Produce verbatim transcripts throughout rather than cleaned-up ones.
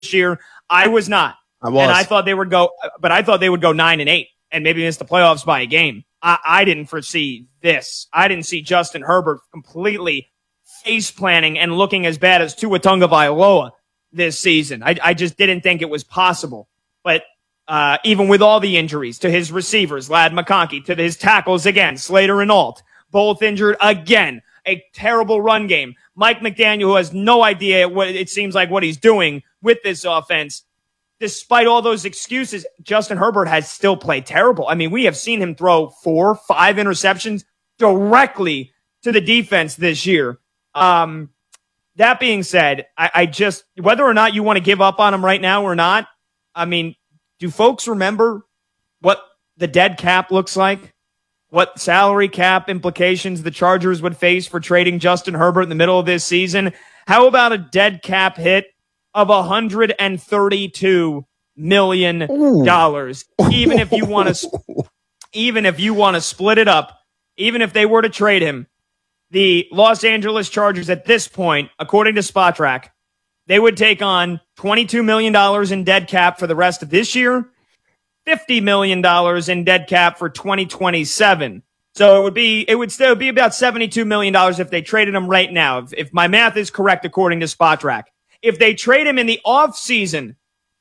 year. I was not. I was. And I thought they would go, but I thought they would go nine and eight and maybe miss the playoffs by a game. I, I didn't foresee this. I didn't see Justin Herbert completely face planning and looking as bad as Tua Tagovailoa this season. I, I just didn't think it was possible. But uh, even with all the injuries to his receivers, Ladd McConkey, to his tackles again, Slater and Alt, both injured again. A terrible run game. Mike McDaniel, who has no idea what it seems like what he's doing with this offense. Despite all those excuses, Justin Herbert has still played terrible. I mean, we have seen him throw four, five interceptions directly to the defense this year. Um, that being said, I, I just, whether or not you want to give up on him right now or not, I mean, do folks remember what the dead cap looks like? What salary cap implications the Chargers would face for trading Justin Herbert in the middle of this season? How about a dead cap hit of one hundred thirty-two million dollars? Ooh. Even if you want to, even if you want to split it up, even if they were to trade him, the Los Angeles Chargers at this point, according to Spotrac, they would take on twenty-two million dollars in dead cap for the rest of this year, fifty million dollars in dead cap for twenty twenty-seven. So it would be, it would still be about seventy-two million dollars if they traded him right now. If, if my math is correct, according to Spotrac. If they trade him in the offseason,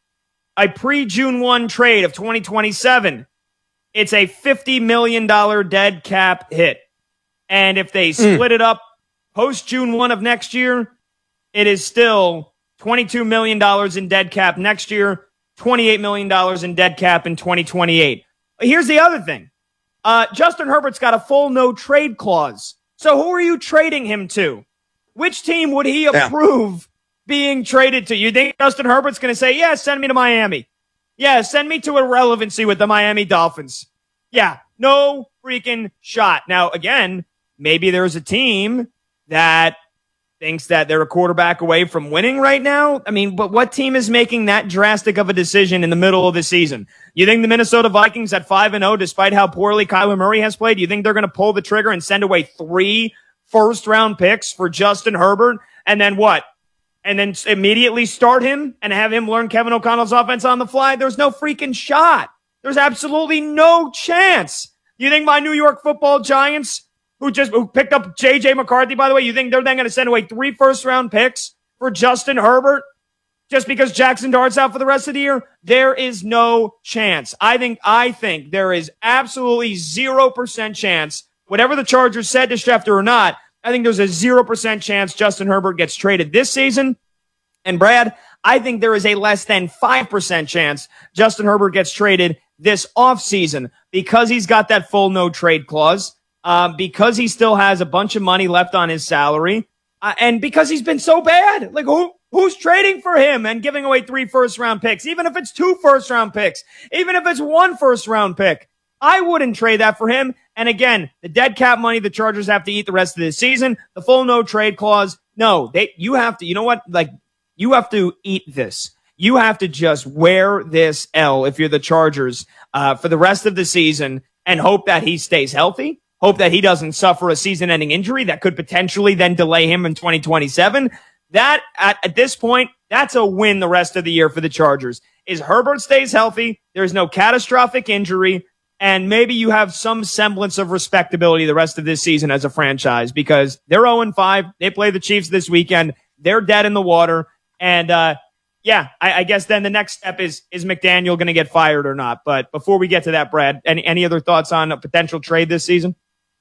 a pre-June first trade of twenty twenty-seven, it's a fifty million dollars dead cap hit. And if they split mm. it up post-June first of next year, it is still twenty-two million dollars in dead cap next year, twenty-eight million dollars in dead cap in twenty twenty-eight. Here's the other thing. Uh, Justin Herbert's got a full no-trade clause. So who are you trading him to? Which team would he yeah. approve being traded to? You think Justin Herbert's going to say, yeah, send me to Miami. Yeah, send me to irrelevancy with the Miami Dolphins. Yeah, no freaking shot. Now, again, maybe there's a team that thinks that they're a quarterback away from winning right now. I mean, but what team is making that drastic of a decision in the middle of the season? You think the Minnesota Vikings at five and oh, despite how poorly Kyler Murray has played, you think they're going to pull the trigger and send away three first-round picks for Justin Herbert? And then what? And then immediately start him and have him learn Kevin O'Connell's offense on the fly? There's no freaking shot. There's absolutely no chance. You think my New York Football Giants, who just who picked up J J McCarthy, by the way, you think they're then going to send away three first-round picks for Justin Herbert just because Jackson Dart's out for the rest of the year? There is no chance. I think I think there is absolutely zero percent chance, whatever the Chargers said to Schefter or not, I think there's a zero percent chance Justin Herbert gets traded this season. And Brad, I think there is a less than five percent chance Justin Herbert gets traded this offseason because he's got that full no-trade clause. Uh, because he still has a bunch of money left on his salary, uh, and because he's been so bad. Like, who who's trading for him and giving away three first-round picks, even if it's two first-round picks, even if it's one first-round pick? I wouldn't trade that for him. And again, the dead cap money the Chargers have to eat the rest of this season, the full no-trade clause, no, they you have to, you know what, like, you have to eat this. You have to just wear this L if you're the Chargers uh, for the rest of the season and hope that he stays healthy. Hope that he doesn't suffer a season-ending injury that could potentially then delay him in twenty twenty-seven. That, at, at this point, that's a win the rest of the year for the Chargers. Is Herbert stays healthy, there's no catastrophic injury, and maybe you have some semblance of respectability the rest of this season as a franchise because they're oh and five. They play the Chiefs this weekend. They're dead in the water. And, uh, yeah, I, I guess then the next step is, is McDaniel going to get fired or not? But before we get to that, Brad, any, any other thoughts on a potential trade this season?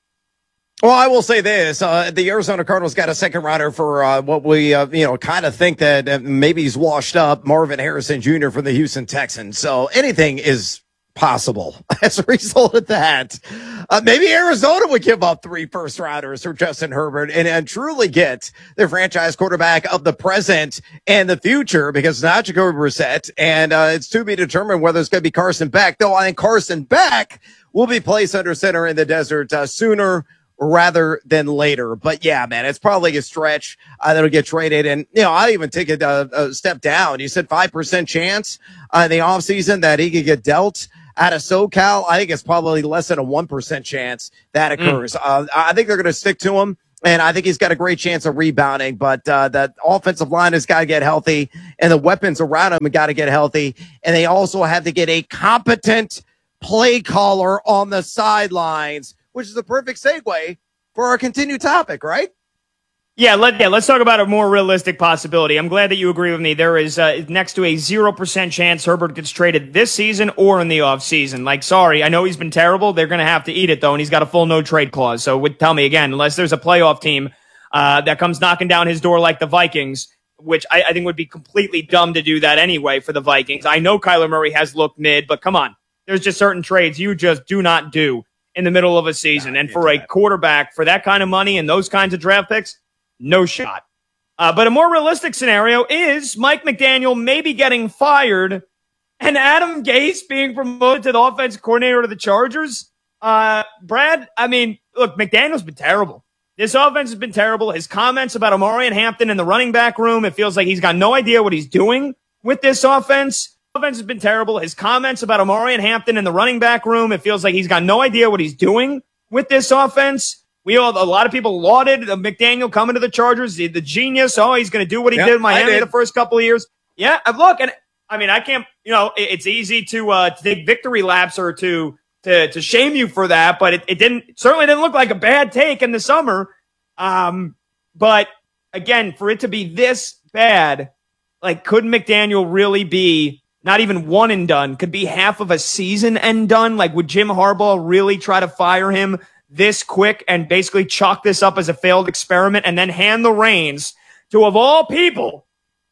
Well, I will say this. Uh, the Arizona Cardinals got a second rounder for uh, what we, uh, you know, kind of think that uh, maybe he's washed up, Marvin Harrison Junior from the Houston Texans. So anything is possible as a result of that. Uh, maybe Arizona would give up three first rounders for Justin Herbert and, and truly get the franchise quarterback of the present and the future because it's not Jacoby Brissett. And uh, it's to be determined whether it's going to be Carson Beck, though I think Carson Beck will be placed under center in the desert uh, sooner rather than later. But yeah, man, it's probably a stretch uh, that'll get traded. And, you know, I even take it a, a step down. You said five percent chance uh, in the offseason that he could get dealt out of SoCal. I think it's probably less than a one percent chance that occurs. Mm. Uh, I think they're going to stick to him. And I think he's got a great chance of rebounding, but uh, that offensive line has got to get healthy, and the weapons around him have got to get healthy. And they also have to get a competent play caller on the sidelines, which is a perfect segue for our continued topic, right? Yeah, let, yeah, let's talk about a more realistic possibility. I'm glad that you agree with me. There is uh, next to a zero percent chance Herbert gets traded this season or in the offseason. Like, sorry, I know he's been terrible. They're going to have to eat it, though, and he's got a full no-trade clause. So would tell me again, unless there's a playoff team uh, that comes knocking down his door like the Vikings, which I, I think would be completely dumb to do that anyway for the Vikings. I know Kyler Murray has looked mid, but come on. There's just certain trades you just do not do in the middle of a season. And for a quarterback, for that kind of money and those kinds of draft picks, no shot. Uh, but a more realistic scenario is Mike McDaniel maybe getting fired and Adam Gase being promoted to the offensive coordinator of the Chargers. Uh, Brad, I mean, look, McDaniel's been terrible. This offense has been terrible. His comments about Amari and Hampton in the running back room, it feels like he's got no idea what he's doing with this offense. Offense has been terrible. His comments about Amari and Hampton in the running back room, it feels like he's got no idea what he's doing with this offense. We all, a lot of people lauded McDaniel coming to the Chargers, the, the genius. Oh, he's going to do what he yep, did in Miami did. the first couple of years. Yeah, look, and I mean, I can't, you know, it, it's easy to, uh, to take victory laps or to, to, to shame you for that, but it, it didn't, certainly didn't look like a bad take in the summer. Um, but again, for it to be this bad, like, could McDaniel really be not even one and done, could be half of a season and done? Like, would Jim Harbaugh really try to fire him this quick and basically chalk this up as a failed experiment and then hand the reins to, of all people,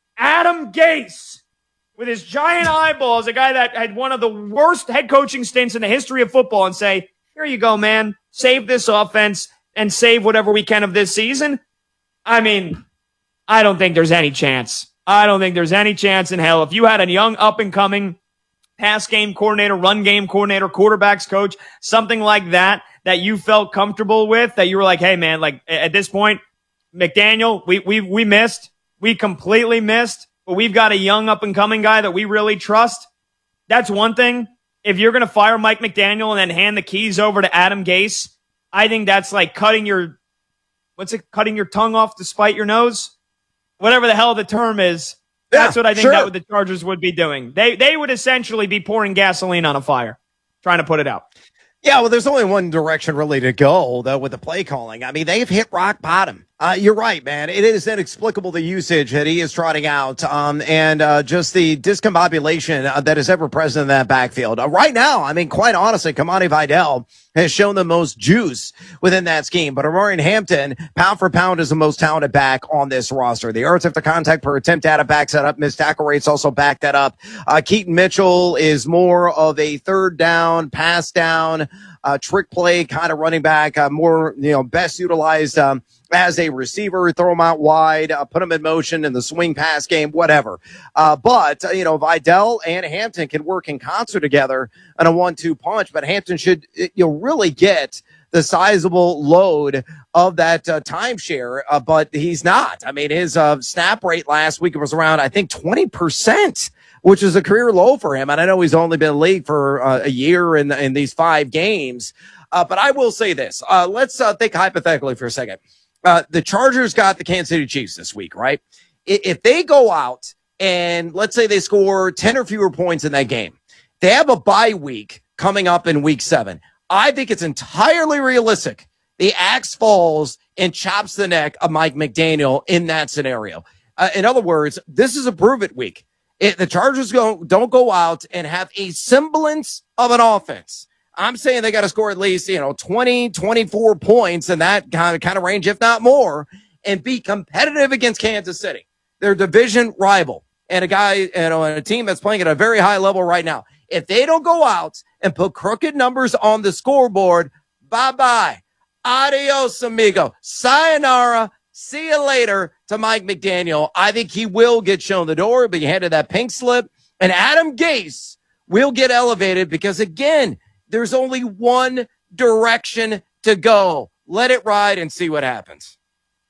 Adam Gase with his giant eyeballs, a guy that had one of the worst head coaching stints in the history of football, and say, here you go, man, save this offense and save whatever we can of this season? I mean, I don't think there's any chance. I don't think there's any chance in hell. If you had a young up-and-coming pass game coordinator, run game coordinator, quarterbacks coach, something like that, that you felt comfortable with, that you were like, hey, man, like at this point, McDaniel, we we we missed. We completely missed. But we've got a young up-and-coming guy that we really trust. That's one thing. If you're going to fire Mike McDaniel and then hand the keys over to Adam Gase, I think that's like cutting your, what's it, cutting your tongue off to spite your nose? Whatever the hell the term is. That's yeah, what I think sure. that what the Chargers would be doing. They They would essentially be pouring gasoline on a fire, trying to put it out. Yeah, well, there's only one direction really to go, though, with the play calling. I mean, they've hit rock bottom. Uh, you're right, man. It is inexplicable, the usage that he is trotting out, um, and uh, just the discombobulation uh, that is ever present in that backfield. Uh, right now, I mean, quite honestly, Kamani Vidal has shown the most juice within that scheme. But Amari Hampton, pound for pound, is the most talented back on this roster. The yards after contact per attempt data backs that up. Missed tackle rates also back that up. Uh, Keaton Mitchell is more of a third down, pass down, uh, trick play kind of running back, uh, more, you know, best utilized um, as a receiver, throw him out wide, uh, put him in motion in the swing pass game, whatever. Uh, but, uh, you know, Vidal and Hampton can work in concert together on a one two punch, but Hampton should, you know, really get the sizable load of that uh, timeshare, uh, but he's not. I mean, his uh, snap rate last week was around, I think, twenty percent, which is a career low for him. And I know he's only been in the league for uh, a year in, in these five games. Uh, but I will say this. Uh, let's uh, think hypothetically for a second. Uh, the Chargers got the Kansas City Chiefs this week, right? If they go out and let's say they score ten or fewer points in that game, they have a bye week coming up in week seven. I think it's entirely realistic the axe falls and chops the neck of Mike McDaniel in that scenario. Uh, in other words, this is a prove it week. It, the Chargers go, don't go out and have a semblance of an offense. I'm saying they got to score at least, you know, twenty, twenty-four points in that kind of, kind of range, if not more, and be competitive against Kansas City, their division rival, and a guy, you know, and a team that's playing at a very high level right now. If they don't go out and put crooked numbers on the scoreboard, bye-bye. Adios, amigo. Sayonara. See you later to Mike McDaniel. I think he will get shown the door, but he handed that pink slip. And Adam Gase will get elevated because, again, there's only one direction to go. Let it ride and see what happens.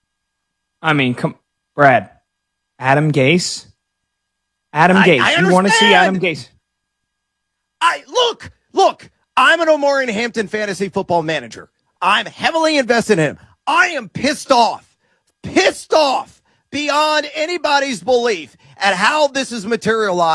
I mean, come, Brad, Adam Gase? Adam Gase. I, I you want to see Adam Gase? I look, look, I'm an Omari Hampton fantasy football manager. I'm heavily invested in him. I am pissed off, pissed off beyond anybody's belief at how this is materialized.